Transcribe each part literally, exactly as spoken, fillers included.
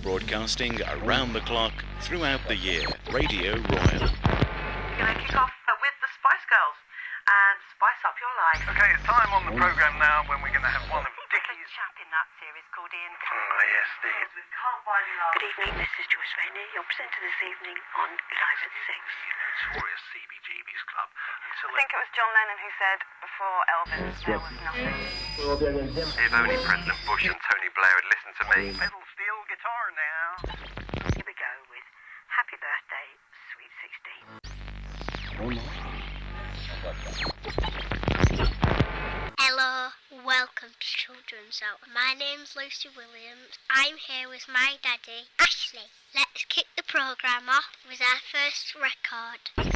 broadcasting around the clock throughout the year. Radio Royal. We're going to kick off with the Spice Girls and spice up your life. Okay, it's time on the programme now when we're going to have one of Dickie's... chap in that series called Ian Oh, yes, Steve. We can't buy any love. Good evening, this is Joyce Rainey, your presenter this evening on Live at Six. Notorious C B G B's club. Until I think it was John Lennon who said, before Elvis, there was nothing. If only President Bush and Tony Blair had listened to me. Pedal steel guitar now. Here we go with Happy Birthday, Sweet sixteen. Hello, welcome to Children's Hour. My name's Lucy Williams. I'm here with my daddy, Ashley. Let's kick the programme off with our first record.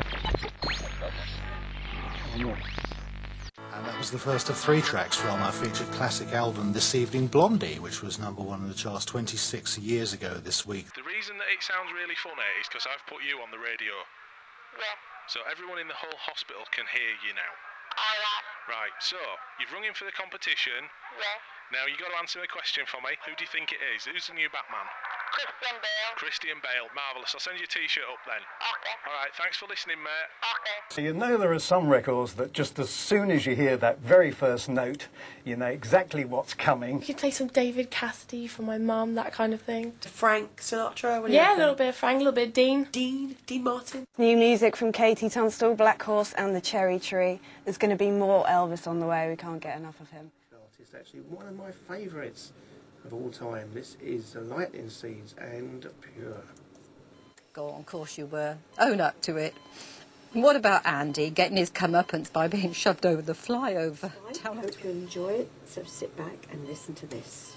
And that was the first of three tracks from our featured classic album this evening, Blondie, which was number one in the charts twenty-six years ago this week. The reason that it sounds really funny is because I've put you on the radio. Yeah. So everyone in the whole hospital can hear you now. Alright. Right, so you've rung in for the competition. Yeah. Now you've got to answer a question for me. Who do you think it is? Who's the new Batman? Christian Bale. Christian Bale. Marvellous. I'll send your T-shirt up then. Okay. All right, thanks for listening, mate. Okay. So you know there are some records that just as soon as you hear that very first note, you know exactly what's coming. You could play some David Cassidy for my mum, that kind of thing. Frank Sinatra? What do you Yeah, a reckon? little bit of Frank, a little bit of Dean. Dean? Dean Martin? New music from Katie Tunstall, Black Horse and the Cherry Tree. There's going to be more Elvis on the way. We can't get enough of him. It's actually one of my favourites of all time. This is The Lightning Seeds and Pure. Go on, of course you were. Own up to it. What about Andy getting his comeuppance by being shoved over the flyover? I hope you enjoy it, so sit back and listen to this.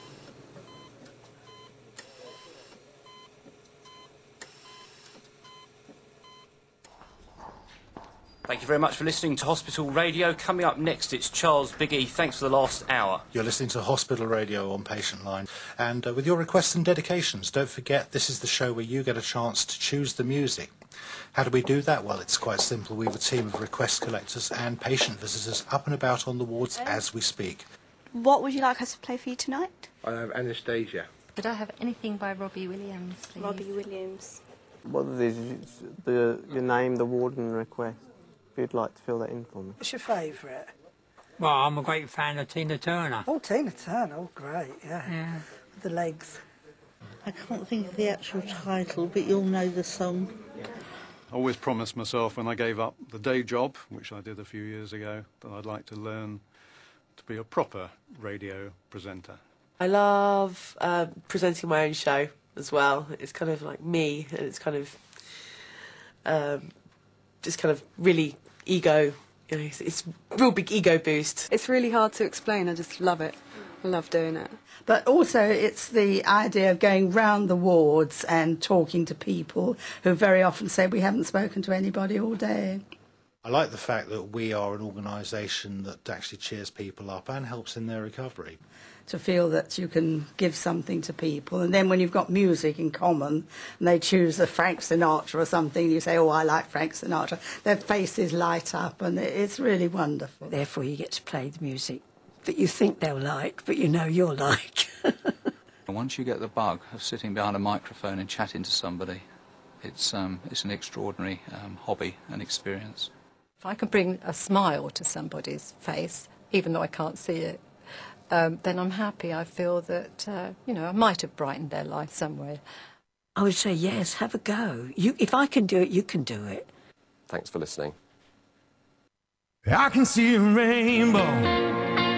Thank you very much for listening to Hospital Radio. Coming up next, it's Charles Biggie. Thanks for the last hour. You're listening to Hospital Radio on Patient Line. And uh, with your requests and dedications, don't forget this is the show where you get a chance to choose the music. How do we do that? Well, it's quite simple. We have a team of request collectors and patient visitors up and about on the wards as we speak. What would you like us to play for you tonight? I have Anastasia. Could I have anything by Robbie Williams, please? Robbie Williams. What it is, is the, your name, the ward and request. If you'd like to fill that in for me. What's your favourite? Well, I'm a great fan of Tina Turner. Oh, Tina Turner, oh, great, yeah. Yeah. With the legs. I can't think of the actual title, but you'll know the song. I always promised myself when I gave up the day job, which I did a few years ago, that I'd like to learn to be a proper radio presenter. I love uh, presenting my own show as well. It's kind of like me, and it's kind of um, just kind of really ego, you know, it's, it's a real big ego boost. It's really hard to explain. I just love it. I love doing it. But also it's the idea of going round the wards and talking to people who very often say we haven't spoken to anybody all day. I like the fact that we are an organisation that actually cheers people up and helps in their recovery. To feel that you can give something to people, and then when you've got music in common and they choose a Frank Sinatra or something, you say, oh, I like Frank Sinatra, their faces light up and it's really wonderful. Therefore you get to play the music that you think they'll like, but you know you'll like. Once you get the bug of sitting behind a microphone and chatting to somebody, it's, um, it's an extraordinary um, hobby and experience. If I can bring a smile to somebody's face, even though I can't see it, um, then I'm happy. I feel that, uh, you know, I might have brightened their life somewhere. I would say, yes, have a go. You, if I can do it, you can do it. Thanks for listening. I can see a rainbow